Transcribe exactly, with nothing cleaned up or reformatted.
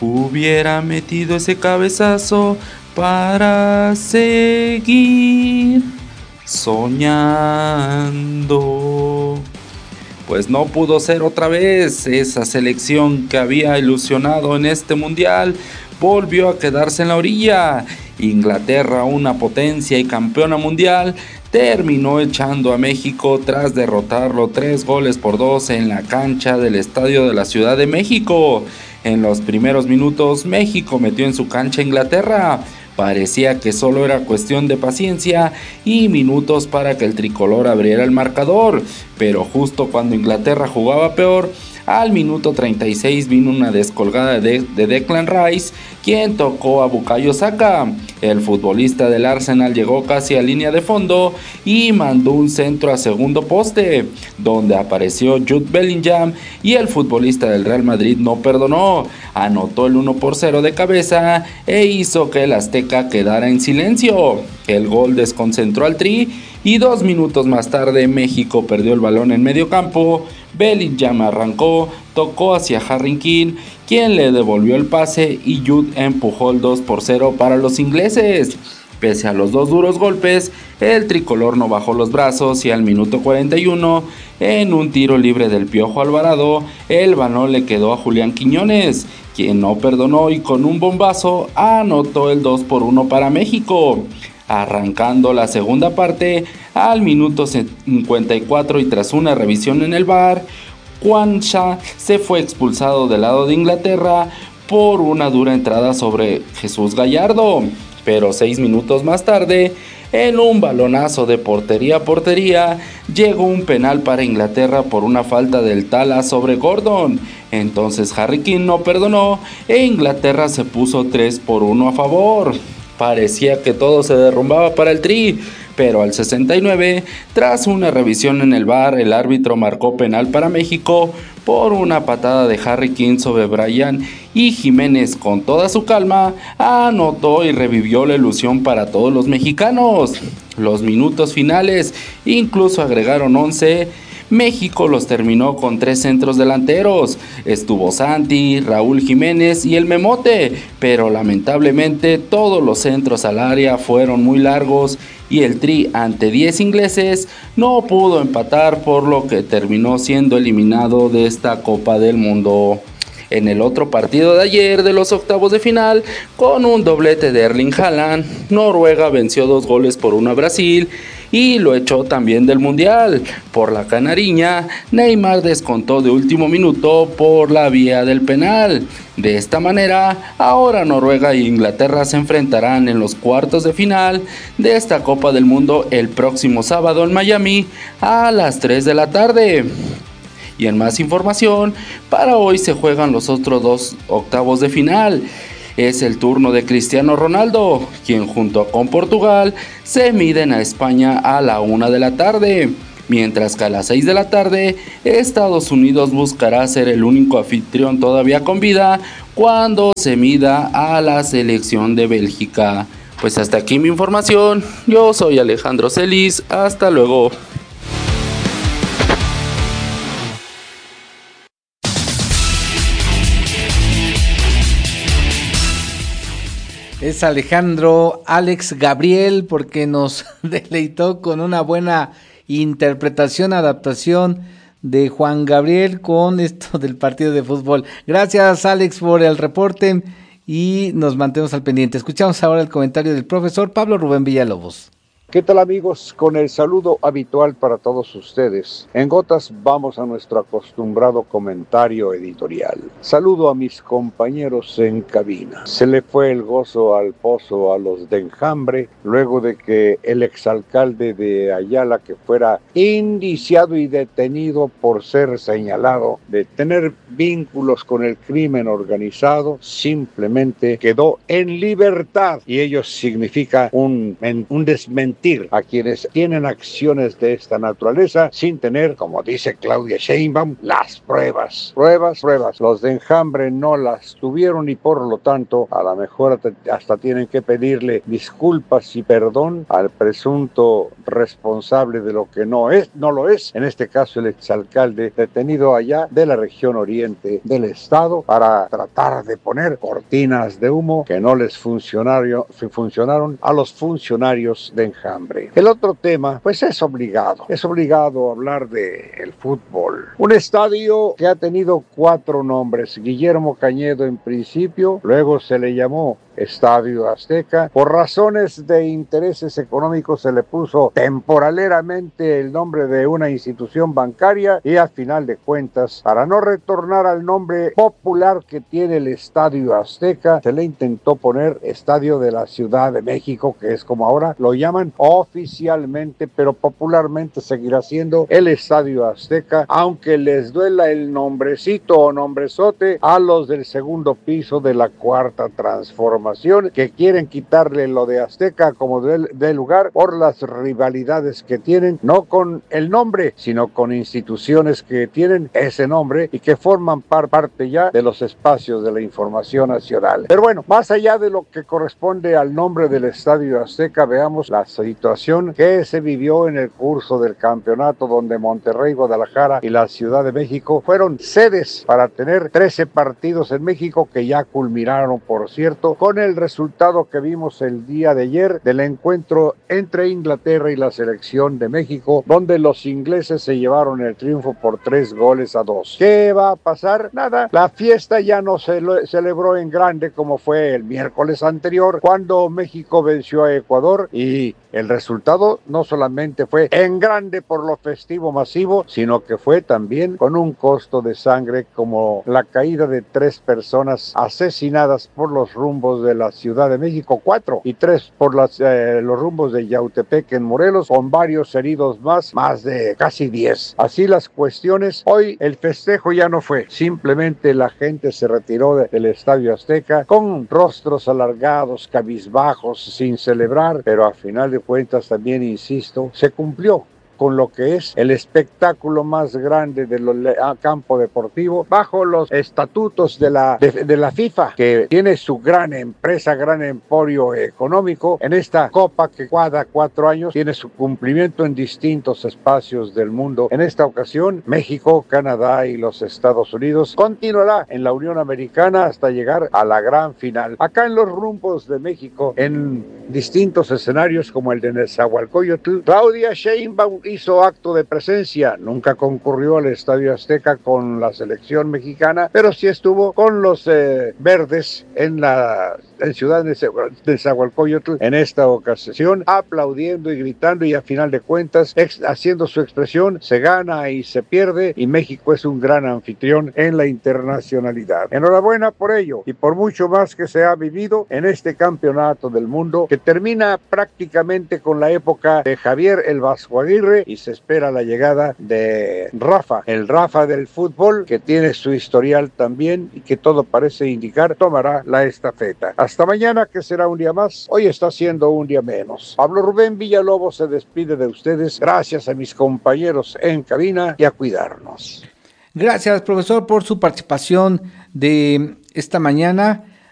hubiera metido ese cabezazo para seguir soñando. Pues no pudo ser otra vez. Esa selección que había ilusionado en este mundial volvió a quedarse en la orilla. Inglaterra, una potencia y campeona mundial, terminó echando a México tras derrotarlo tres goles por dos en la cancha del Estadio de la Ciudad de México. En los primeros minutos, México metió en su cancha a Inglaterra. Parecía que solo era cuestión de paciencia y minutos para que el tricolor abriera el marcador, pero justo cuando Inglaterra jugaba peor, al minuto treinta y seis vino una descolgada de, de Declan Rice, quien tocó a Bukayo Saka. El futbolista del Arsenal llegó casi a línea de fondo y mandó un centro a segundo poste, donde apareció Jude Bellingham y el futbolista del Real Madrid no perdonó. Anotó el uno por cero de cabeza e hizo que el Azteca quedara en silencio. El gol desconcentró al Tri y dos minutos más tarde México perdió el balón en medio campo. Bellingham arrancó, tocó hacia Harry Kane, quien le devolvió el pase y Jude empujó el dos por cero para los ingleses. Pese a los dos duros golpes, el tricolor no bajó los brazos y al minuto cuarenta y uno, en un tiro libre del Piojo Alvarado, el balón le quedó a Julián Quiñones, quien no perdonó y con un bombazo anotó el dos por uno para México. Arrancando la segunda parte, al minuto cincuenta y cuatro y tras una revisión en el V A R, Quansah se fue expulsado del lado de Inglaterra por una dura entrada sobre Jesús Gallardo. Pero seis minutos más tarde, en un balonazo de portería a portería, llegó un penal para Inglaterra por una falta del Tala sobre Gordon. Entonces Harry Kane no perdonó e Inglaterra se puso tres por uno a favor. Parecía que todo se derrumbaba para el Tri, pero al sesenta y nueve, tras una revisión en el V A R, el árbitro marcó penal para México por una patada de Harry Kane sobre Bryan y Jiménez, con toda su calma, anotó y revivió la ilusión para todos los mexicanos. Los minutos finales incluso agregaron once. México los terminó con tres centros delanteros. Estuvo Santi, Raúl Jiménez y el Memote, pero lamentablemente todos los centros al área fueron muy largos y el Tri, ante diez ingleses, no pudo empatar, por lo que terminó siendo eliminado de esta Copa del Mundo. En el otro partido de ayer de los octavos de final, con un doblete de Erling Haaland, Noruega venció dos goles por uno a Brasil y lo echó también del Mundial. Por la canariña, Neymar descontó de último minuto por la vía del penal. De esta manera, ahora Noruega e Inglaterra se enfrentarán en los cuartos de final de esta Copa del Mundo el próximo sábado en Miami a las tres de la tarde. Y en más información, para hoy se juegan los otros dos octavos de final. Es el turno de Cristiano Ronaldo, quien junto con Portugal se miden a España a la una de la tarde. Mientras que a las seis de la tarde, Estados Unidos buscará ser el único anfitrión todavía con vida cuando se mida a la selección de Bélgica. Pues hasta aquí mi información. Yo soy Alejandro Celis. Hasta luego. Es Alejandro Alex Gabriel, porque nos deleitó con una buena interpretación, adaptación de Juan Gabriel con esto del partido de fútbol. Gracias, Alex, por el reporte y nos mantenemos al pendiente. Escuchamos ahora el comentario del profesor Pablo Rubén Villalobos. ¿Qué tal, amigos? Con el saludo habitual para todos ustedes. En Gotas vamos a nuestro acostumbrado comentario editorial. Saludo a mis compañeros en cabina. Se le fue el gozo al pozo a los de Enjambre luego de que el exalcalde de Ayala, que fuera indiciado y detenido por ser señalado de tener vínculos con el crimen organizado, simplemente quedó en libertad. Y ello significa un, un desmentido permitir a quienes tienen acciones de esta naturaleza sin tener, como dice Claudia Sheinbaum, las pruebas. Pruebas, pruebas. Los de Enjambre no las tuvieron y por lo tanto a lo mejor hasta tienen que pedirle disculpas y perdón al presunto responsable de lo que no es, no lo es, en este caso el exalcalde detenido allá de la región oriente del estado para tratar de poner cortinas de humo que no les funcionaron, funcionaron a los funcionarios de Enjambre. El otro tema, pues es obligado, es obligado hablar de el fútbol. Un estadio que ha tenido cuatro nombres, Guillermo Cañedo en principio, luego se le llamó Estadio Azteca. Por razones de intereses económicos se le puso temporalmente el nombre de una institución bancaria y a final de cuentas, para no retornar al nombre popular que tiene el Estadio Azteca, se le intentó poner Estadio de la Ciudad de México, que es como ahora lo llaman oficialmente, pero popularmente seguirá siendo el Estadio Azteca, aunque les duela el nombrecito o nombrezote a los del segundo piso de la Cuarta Transformación, que quieren quitarle lo de Azteca como de, de lugar por las rivalidades que tienen, no con el nombre, sino con instituciones que tienen ese nombre y que forman par, parte ya de los espacios de la información nacional. Pero bueno, más allá de lo que corresponde al nombre del Estadio Azteca, veamos la situación que se vivió en el curso del campeonato, donde Monterrey, Guadalajara y la Ciudad de México fueron sedes para tener trece partidos en México, que ya culminaron, por cierto, con el resultado que vimos el día de ayer del encuentro entre Inglaterra y la selección de México, donde los ingleses se llevaron el triunfo por tres goles a dos. ¿Qué va a pasar? Nada, la fiesta ya no se celebró en grande como fue el miércoles anterior, cuando México venció a Ecuador, y el resultado no solamente fue en grande por lo festivo masivo, sino que fue también con un costo de sangre, como la caída de tres personas asesinadas por los rumbos de la Ciudad de México, cuatro, y tres por las, eh, los rumbos de Yautepec en Morelos, con varios heridos más, más de casi diez. Así las cuestiones, hoy el festejo ya no fue, simplemente la gente se retiró de, del Estadio Azteca con rostros alargados, cabizbajos, sin celebrar, pero a final de cuentas también, insisto, se cumplió con lo que es el espectáculo más grande del campo deportivo, bajo los estatutos de la, de, de la FIFA, que tiene su gran empresa, gran emporio económico en esta copa que cada cuatro años tiene su cumplimiento en distintos espacios del mundo. En esta ocasión, México, Canadá y los Estados Unidos continuará en la Unión Americana hasta llegar a la gran final. Acá en los rumbos de México, en distintos escenarios como el de Nezahualcóyotl, Claudia Sheinbaum hizo acto de presencia. Nunca concurrió al Estadio Azteca con la selección mexicana, pero sí estuvo con los eh, verdes en la en Ciudad de Nezahualcóyotl en esta ocasión, aplaudiendo y gritando, y a final de cuentas ex, haciendo su expresión, se gana y se pierde, y México es un gran anfitrión en la internacionalidad. Enhorabuena por ello y por mucho más que se ha vivido en este campeonato del mundo, que termina prácticamente con la época de Javier el Vasco Aguirre, y se espera la llegada de Rafa, el Rafa del fútbol, que tiene su historial también y que todo parece indicar tomará la estafeta. Hasta mañana, que será un día más. Hoy está siendo un día menos. Pablo Rubén Villalobos se despide de ustedes. Gracias a mis compañeros en cabina y a cuidarnos. Gracias, profesor, por su participación de esta mañana.